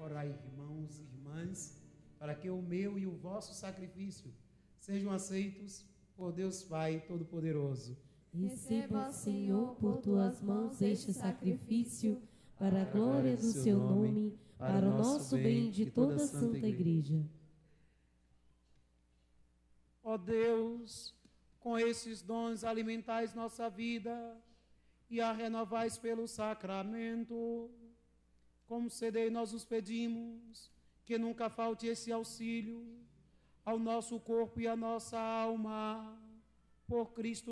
Orai, irmãos e irmãs, para que o meu e o vosso sacrifício sejam aceitos por Deus Pai Todo-Poderoso. Receba, Senhor, por tuas mãos este sacrifício, para a glória do seu nome, para o nosso bem e de toda a Santa Igreja. Ó Deus, com esses dons alimentais nossa vida e a renovais pelo sacramento, concedei, nós os pedimos, que nunca falte esse auxílio ao nosso corpo e à nossa alma, por Cristo